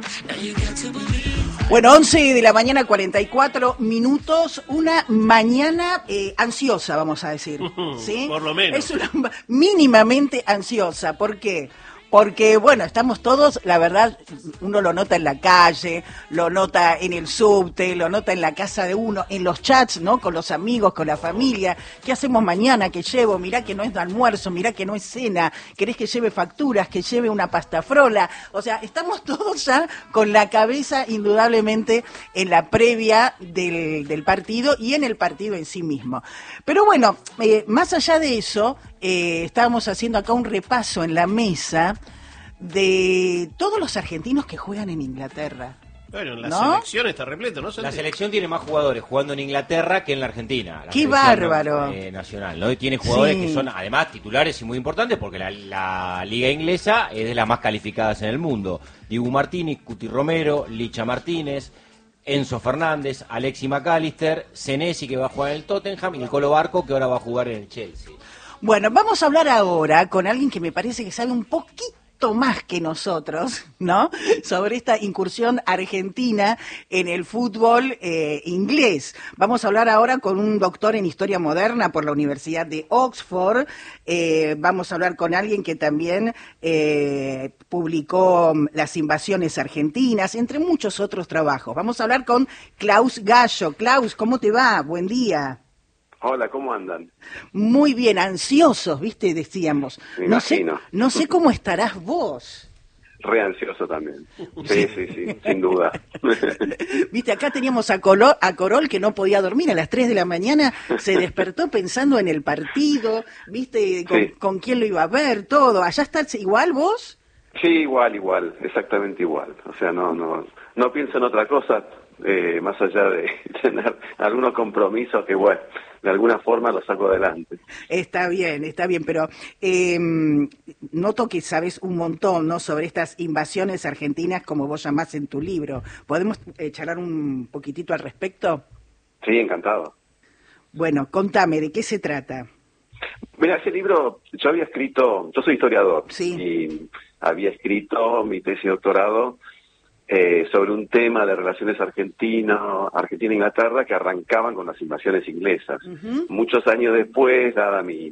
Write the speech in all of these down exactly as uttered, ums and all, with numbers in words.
Bueno, once de la mañana, cuarenta y cuatro minutos, una mañana eh, ansiosa, vamos a decir, ¿sí? Por lo menos. Es una mínimamente ansiosa, ¿por qué? Porque, bueno, estamos todos, la verdad, uno lo nota en la calle, lo nota en el subte, lo nota en la casa de uno, en los chats, ¿no? Con los amigos, con la familia. ¿Qué hacemos mañana? ¿Qué llevo? Mirá que no es de almuerzo, mirá que no es cena. ¿Querés que lleve facturas? ¿Que lleve una pasta frola? O sea, estamos todos ya con la cabeza, indudablemente, en la previa del, del partido y en el partido en sí mismo. Pero bueno, eh, más allá de eso, eh, estábamos haciendo acá un repaso en la mesa de todos los argentinos que juegan en Inglaterra. Bueno, en la ¿no? selección está repleto, ¿no? La selección tiene más jugadores jugando en Inglaterra que en la Argentina. La ¡Qué bárbaro! Eh, nacional, ¿no? Y tiene jugadores Sí. que son además titulares y muy importantes porque la, la liga inglesa es de las más calificadas en el mundo. Dibu Martínez, Cuti Romero, Licha Martínez, Enzo Fernández, Alexis McAllister, Senesi, que va a jugar en el Tottenham, y Nicolo Barco, que ahora va a jugar en el Chelsea. Bueno, vamos a hablar ahora con alguien que me parece que sabe un poquito más que nosotros, ¿no? Sobre esta incursión argentina en el fútbol eh, inglés. Vamos a hablar ahora con un doctor en Historia Moderna por la Universidad de Oxford. Eh, vamos a hablar con alguien que también eh, publicó Las invasiones argentinas, entre muchos otros trabajos. Vamos a hablar con Klaus Gallo. Klaus, ¿cómo te va? Buen día. Hola, ¿cómo andan? Muy bien, ansiosos, ¿viste? Decíamos. Me no sé, imagino. no sé cómo estarás vos. Re ansioso también. Sí, sí, sí, sin duda. Viste, acá teníamos a, Colo, a Corol que no podía dormir a las tres de la mañana, se despertó pensando en el partido, viste, con, Sí. con quién lo iba a ver, todo. ¿Allá estás igual vos? Sí, igual, igual, exactamente igual. O sea, no, no, no pienso en otra cosa, eh, más allá de tener algunos compromisos que, bueno, de alguna forma los saco adelante. Está bien, está bien, pero eh, noto que sabes un montón, ¿no? Sobre estas invasiones argentinas, como vos llamás en tu libro. ¿Podemos eh, charlar un poquitito al respecto? Sí, encantado. Bueno, contame, ¿de qué se trata? Mira, ese libro, yo había escrito, yo soy historiador, Sí. y había escrito mi tesis de doctorado eh, sobre un tema de relaciones argentino, Argentina-Inglaterra que arrancaban con las invasiones inglesas. Uh-huh. Muchos años después, dada mi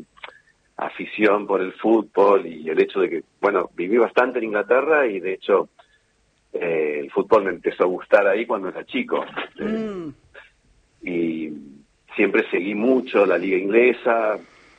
afición por el fútbol y el hecho de que, bueno, viví bastante en Inglaterra y de hecho eh, el fútbol me empezó a gustar ahí cuando era chico. Mm. Y siempre seguí mucho la liga inglesa,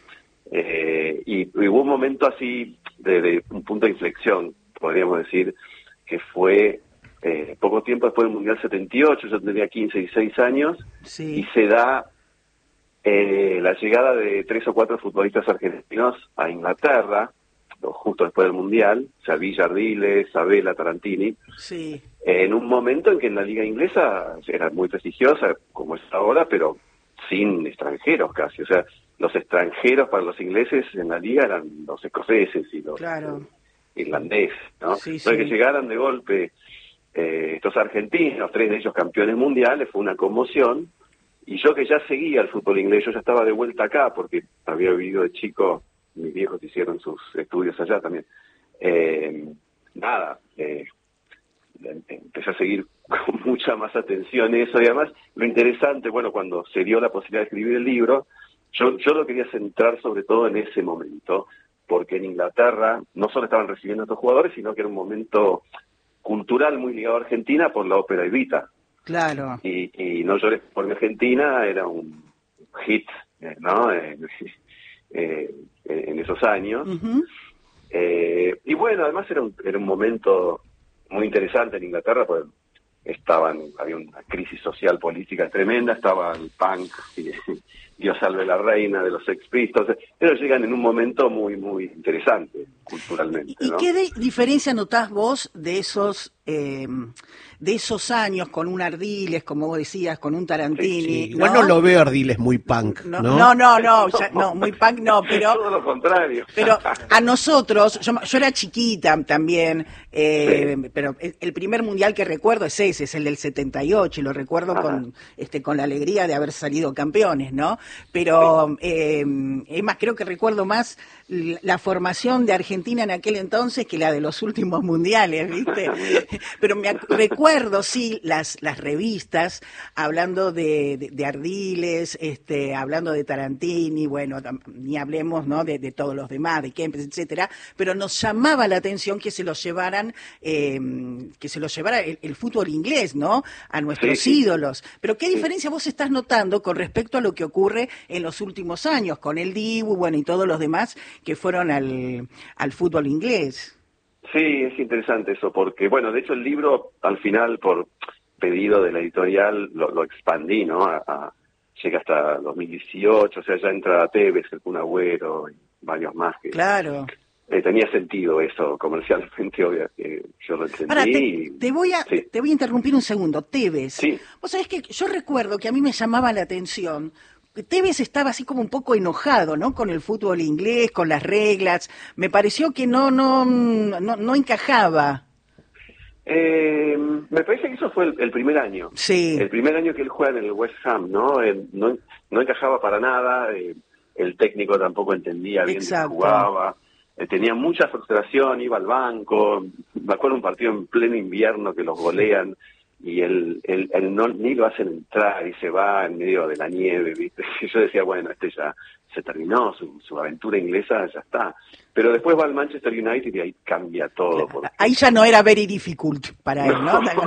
eh, y, y hubo un momento así de, de un punto de inflexión, podríamos decir, que fue eh, poco tiempo después del Mundial setenta y ocho, yo tenía quince, dieciséis años, Sí. y se da eh, la llegada de tres o cuatro futbolistas argentinos a Inglaterra, justo después del Mundial, o sea, Villa Ardiles, Sabela, Tarantini, Sí. en un momento en que en la liga inglesa era muy prestigiosa, como es ahora, pero sin extranjeros casi. O sea, los extranjeros para los ingleses en la liga eran los escoceses y los Claro. eh, irlandeses, ¿no? Sí, Entonces, sí. que llegaran de golpe eh, estos argentinos, tres de ellos campeones mundiales, fue una conmoción. Y yo que ya seguía el fútbol inglés, yo ya estaba de vuelta acá, porque había vivido de chico, mis viejos hicieron sus estudios allá también. Eh, nada, eh, empecé a seguir con mucha más atención eso, y además lo interesante, bueno, cuando se dio la posibilidad de escribir el libro, yo, yo lo quería centrar sobre todo en ese momento, porque en Inglaterra no solo estaban recibiendo a estos jugadores, sino que era un momento cultural muy ligado a Argentina por la ópera Evita. Claro. Y, y No llores por mi Argentina era un hit, eh, ¿no? Eh, eh, en esos años. Uh-huh. Eh, y bueno, además era un, era un momento muy interesante en Inglaterra, porque estaban, había una crisis social política tremenda, estaba el punk y Dios salve la reina de los Sex Pistols, pero llegan en un momento muy, muy interesante culturalmente, ¿Y, y ¿no? qué de- diferencia notás vos de esos eh, de esos años con un Ardiles, como vos decías, con un Tarantini? Sí, igual no lo veo Ardiles muy punk, No, ¿no? no, no, no, ya- no, muy punk no, pero Todo lo contrario. pero a nosotros, yo, yo era chiquita también, eh, Sí. pero el, el primer mundial que recuerdo es ese, es el del setenta y ocho, y lo recuerdo Ajá. con este con la alegría de haber salido campeones, ¿no? pero eh, es más, creo que recuerdo más la formación de Argentina en aquel entonces que la de los últimos mundiales, ¿viste? Pero me ac- recuerdo, sí, las las revistas hablando de, de, de Ardiles, este, hablando de Tarantini, bueno, tam- ni hablemos, ¿no?, de, de todos los demás, de Kempes, etcétera, pero nos llamaba la atención que se los llevaran, eh, que se los llevara el, el fútbol inglés, ¿no?, a nuestros Sí, sí. ídolos. Pero ¿qué diferencia vos estás notando con respecto a lo que ocurre en los últimos años con el Dibu, bueno, y todos los demás que fueron al, al fútbol inglés? Sí, es interesante eso, porque, bueno, de hecho el libro, al final, por pedido de la editorial, lo, lo expandí, ¿no? A, a- llega hasta dos mil dieciocho, o sea, ya entra Tevez, el Kun Agüero, y varios más que... Claro. eh, tenía sentido eso, comercialmente, obvio, que yo lo entendí. Ahora, te, y- te voy a Sí, te voy a interrumpir un segundo. Tevez. Sí. Vos sabés que yo recuerdo que a mí me llamaba la atención. que Tevez estaba así como un poco enojado, ¿no?, con el fútbol inglés, con las reglas. Me pareció que no no no, no encajaba. Eh, me parece que eso fue el, el primer año. Sí. El primer año que él juega en el West Ham, ¿no? Eh, no, no encajaba para nada, eh, el técnico tampoco entendía bien de qué Exacto. jugaba, eh, tenía mucha frustración, iba al banco, me acuerdo un partido en pleno invierno que los golean y él, él, él no, ni lo hacen entrar y se va en medio de la nieve, ¿viste? Y yo decía, bueno, este ya se terminó, su, su aventura inglesa ya está. Pero después va al Manchester United y ahí cambia todo. Porque... Ahí ya no era very difficult para él, ¿no? No,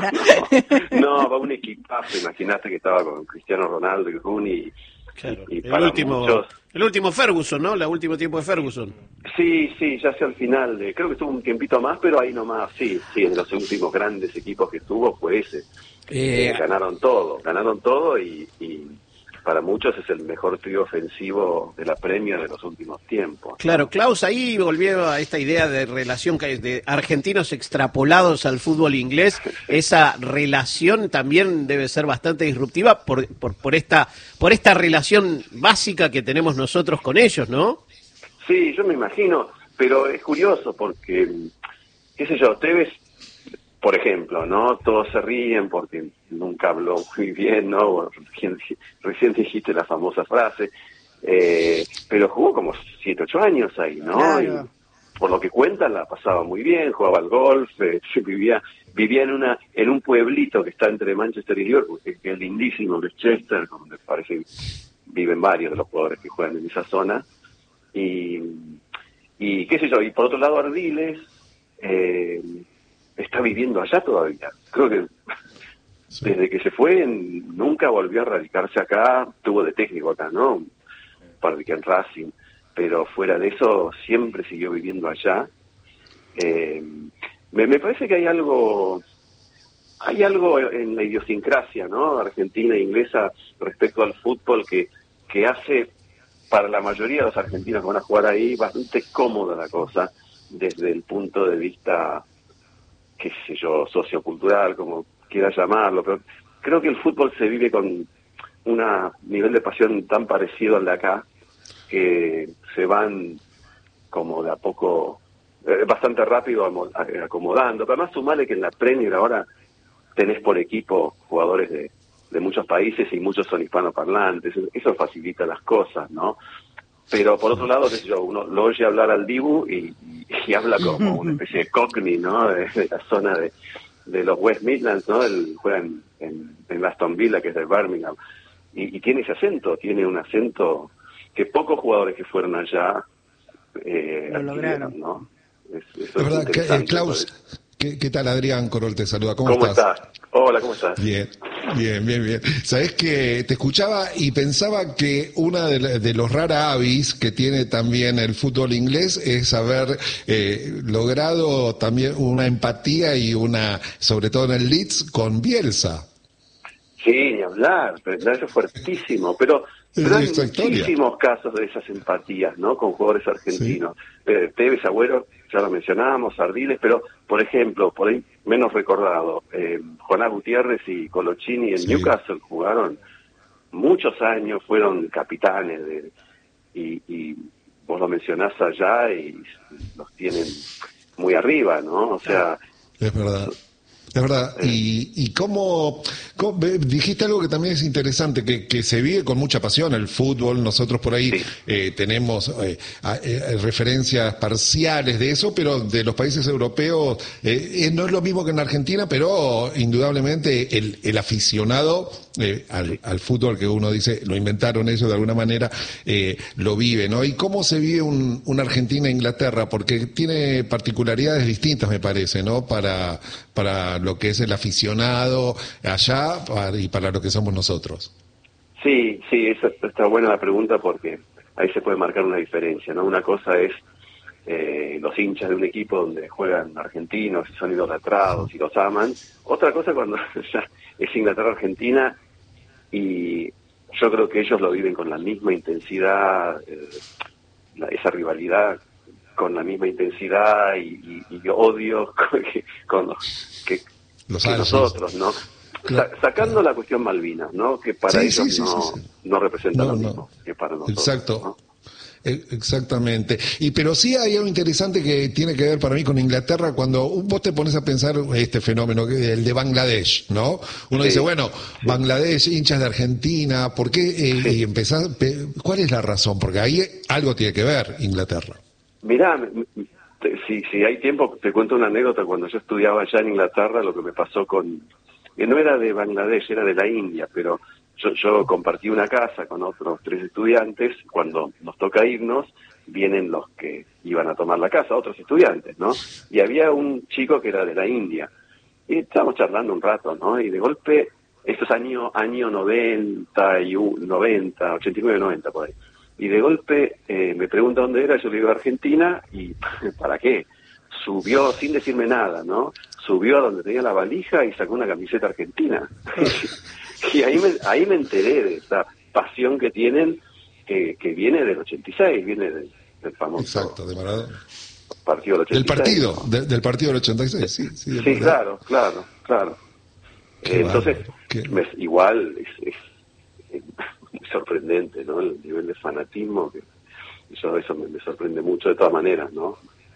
no, no, va un equipazo, imagínate que estaba con Cristiano Ronaldo y Rooney. Claro. Y, y El para último, muchos... el último Ferguson, ¿no? El último tiempo de Ferguson. Sí, sí, ya sea al final, de, creo que estuvo un tiempito más, pero ahí nomás, sí, sí, de los últimos grandes equipos que tuvo fue ese. Eh, Eh, ganaron todo, ganaron todo y, y para muchos es el mejor trío ofensivo de la Premier de los últimos tiempos. Claro, Klaus, ahí volvió a esta idea de relación que hay de argentinos extrapolados al fútbol inglés. Esa relación también debe ser bastante disruptiva por, por, por esta por esta relación básica que tenemos nosotros con ellos, ¿no? Sí, yo me imagino, pero es curioso porque, qué sé yo, Tevez, por ejemplo, ¿no? Todos se ríen porque nunca habló muy bien, ¿no? Bueno, recién, recién dijiste la famosa frase, eh, pero jugó como siete, ocho años ahí, ¿no? Claro. Y por lo que cuentan la pasaba muy bien, jugaba al golf, eh, vivía vivía en una en un pueblito que está entre Manchester y Liverpool, que, que es lindísimo, que es Chester, donde parece que viven varios de los jugadores que juegan en esa zona. Y, y qué sé yo, y por otro lado Ardiles eh, está viviendo allá todavía. Creo que sí. Desde que se fue nunca volvió a radicarse acá, tuvo de técnico acá, ¿no? Un par de que en Racing, pero fuera de eso siempre siguió viviendo allá. Eh, me, me parece que hay algo, hay algo en la idiosincrasia, ¿no?, argentina e inglesa respecto al fútbol que, que hace para la mayoría de los argentinos que van a jugar ahí bastante cómoda la cosa desde el punto de vista, qué sé yo, sociocultural, como quieras llamarlo, pero creo que el fútbol se vive con un nivel de pasión tan parecido al de acá que se van como de a poco, eh, bastante rápido acomodando. Pero además sumale que en la Premier ahora tenés por equipo jugadores de, de muchos países y muchos son hispanoparlantes, eso facilita las cosas, ¿no? Pero por otro lado, qué sé yo, uno lo oye hablar al Dibu y, y, y habla como una especie de cockney, ¿no? De, de la zona de, de los West Midlands, ¿no? Él juega en, en, en Aston Villa, que es de Birmingham, y, y tiene ese acento, tiene un acento que pocos jugadores que fueron allá eh, lo lograron, ¿no? Es, eso la es verdad, que, eh, Klaus, ¿qué, ¿qué tal? Adrián Corol te saluda, ¿cómo, ¿Cómo estás? estás? Hola, ¿cómo estás? Bien, bien, bien, bien. Sabés que te escuchaba y pensaba que una de, la, de los rara avis que tiene también el fútbol inglés es haber eh, logrado también una empatía y una, sobre todo en el Leeds, con Bielsa. Sí, ni hablar, pero eso es fuertísimo, pero, pero hay muchísimos casos de esas empatías, ¿no?, con jugadores argentinos. Sí. Eh, Tevez, Agüero, ya lo mencionábamos, Ardiles, pero, por ejemplo, por ahí menos recordado, eh, Jonás Gutiérrez y Colochini en sí. Newcastle jugaron muchos años, fueron capitanes, de, y, y vos lo mencionás allá y los tienen muy arriba, ¿no? O sea... Es verdad. Es Es verdad. Y, y cómo, cómo, dijiste algo que también es interesante, que, que se vive con mucha pasión el fútbol. Nosotros por ahí sí. eh, tenemos eh, eh, referencias parciales de eso, pero de los países europeos eh, no es lo mismo que en Argentina, pero indudablemente el, el aficionado eh, al, al fútbol, que uno dice, lo inventaron ellos de alguna manera, eh, lo vive, ¿no? ¿Y cómo se vive un, una Argentina-Inglaterra? Porque tiene particularidades distintas, me parece, ¿no? Para, para lo que es el aficionado allá para, y para lo que somos nosotros. Sí, sí, esa, está buena la pregunta porque ahí se puede marcar una diferencia, ¿no? Una cosa es eh, los hinchas de un equipo donde juegan argentinos y son idolatrados y los aman. Otra cosa cuando ya es Inglaterra-Argentina y yo creo que ellos lo viven con la misma intensidad, eh, la, esa rivalidad con la misma intensidad y, y, y odio que, con los, que, los que nosotros, ¿no? Claro, Sa sacando claro. la cuestión Malvinas, ¿no? Que para sí, ellos sí, sí, no, sí, sí. no representa no, lo mismo no. que para nosotros. Exacto. ¿no? Exactamente. Y pero sí hay algo interesante que tiene que ver para mí con Inglaterra cuando vos te pones a pensar este fenómeno, el de Bangladesh, ¿no? Uno sí. dice, bueno, Bangladesh, hinchas de Argentina, ¿por qué? Eh, sí. Y empezás, ¿cuál es la razón? Porque ahí algo tiene que ver Inglaterra. Mirá, si, si hay tiempo, te cuento una anécdota. Cuando yo estudiaba allá en Inglaterra, lo que me pasó con... que no era de Bangladesh, era de la India, pero yo, yo compartí una casa con otros tres estudiantes. Cuando nos toca irnos, vienen los que iban a tomar la casa, otros estudiantes, ¿no? Y había un chico que era de la India. Y estábamos charlando un rato, ¿no? Y de golpe, estos años año noventa, y uno, noventa, ochenta y nueve, noventa, por ahí. Y de golpe eh, me pregunta dónde era, yo le digo Argentina, y ¿para qué? Subió sin decirme nada, ¿no? Subió a donde tenía la valija y sacó una camiseta argentina. Y ahí me, ahí me enteré de esa pasión que tienen, que, que viene del ochenta y seis, viene del, del famoso... Exacto, de Maradona. Partido del ochenta y seis. Del partido, ¿no? de, del partido del ochenta y seis, sí. Sí, sí claro, claro, claro. Eh, entonces, me, igual es, es, es muy sorprendente, ¿no? El nivel de fanatismo, que eso, eso me, me sorprende mucho de todas maneras, ¿no?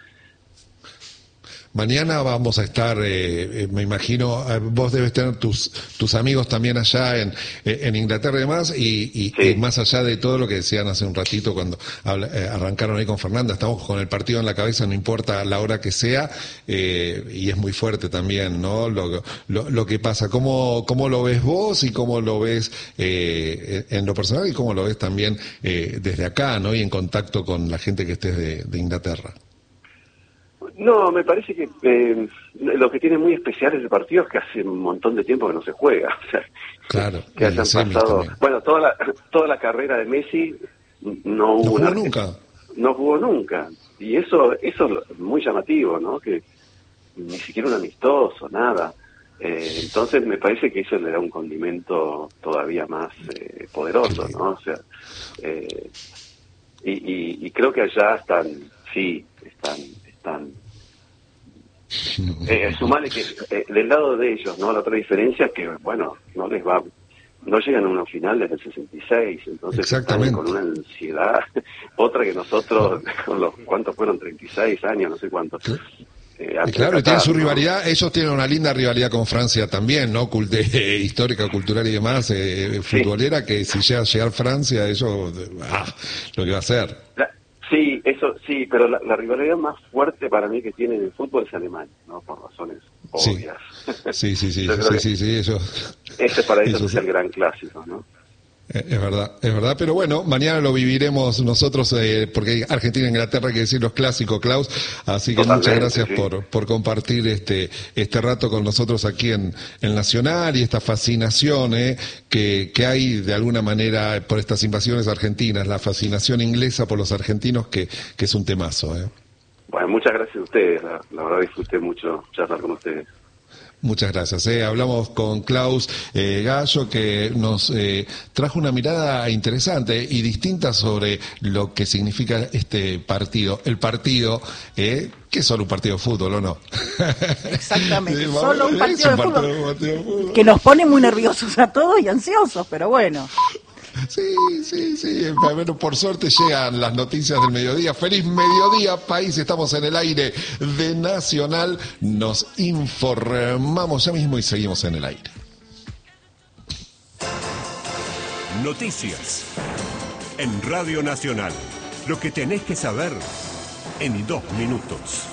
Mañana vamos a estar, eh, me imagino, vos debes tener tus tus amigos también allá en, en Inglaterra y demás, y, y, sí. y más allá de todo lo que decían hace un ratito cuando habla, eh, arrancaron ahí con Fernanda, estamos con el partido en la cabeza, no importa la hora que sea, eh, y es muy fuerte también, ¿no? Lo, lo, lo que pasa, ¿cómo, cómo lo ves vos y cómo lo ves eh, en lo personal y cómo lo ves también eh, desde acá, ¿no? Y en contacto con la gente que estés de, de Inglaterra. No, me parece que eh, lo que tiene muy especial ese partido es que hace un montón de tiempo que no se juega. O sea, claro, que hayan pasado... También. Bueno, toda la, toda la carrera de Messi no hubo... No jugó una, nunca. No jugó nunca. Y eso, eso es muy llamativo, ¿no? Que ni siquiera un amistoso, nada. Eh, entonces me parece que eso le da un condimento todavía más eh, poderoso, ¿no? O sea, eh, y, y, y creo que allá están, sí, están... están Eh, sumarle que eh, del lado de ellos, ¿no? La otra diferencia es que, bueno, no les va, no llegan a una final desde el sesenta y seis, entonces están con una ansiedad, otra que nosotros, con los, ¿cuántos fueron? treinta y seis años, no sé cuántos. Eh, y claro, y tienen su rivalidad, ellos tienen una linda rivalidad con Francia también, ¿no? Cult eh, histórica, cultural y demás, eh, futbolera, sí. Que si llega a llegar Francia, eso, ah, lo que va a hacer. La, Sí, eso sí, pero la, la rivalidad más fuerte para mí que tiene en el fútbol es Alemania, ¿no? Por razones obvias. Sí, sí, sí, sí, sí, sí, sí, eso. Ese para ellos eso, es el gran clásico, ¿no? Es verdad, es verdad, pero bueno, mañana lo viviremos nosotros, eh, porque Argentina e Inglaterra hay que decir los clásicos, Klaus, así que Totalmente, muchas gracias sí. por por compartir este este rato con nosotros aquí en, en Nacional y esta fascinación eh, que, que hay de alguna manera por estas invasiones argentinas, la fascinación inglesa por los argentinos, que, que es un temazo. Eh. Bueno, muchas gracias a ustedes, la, la verdad disfruté mucho charlar con ustedes. Muchas gracias. Eh. Hablamos con Klaus eh, Gallo, que nos eh, trajo una mirada interesante y distinta sobre lo que significa este partido. El partido, eh, que es solo un partido de fútbol, ¿o no? Exactamente, solo un partido, de, un partido, fútbol, partido de fútbol. Que nos pone muy nerviosos a todos y ansiosos, pero bueno. Sí, sí, sí. Bueno, por suerte llegan las noticias del mediodía. Feliz mediodía, país. Estamos en el aire de Nacional. Nos informamos ya mismo y seguimos en el aire. Noticias en Radio Nacional. Lo que tenés que saber en dos minutos.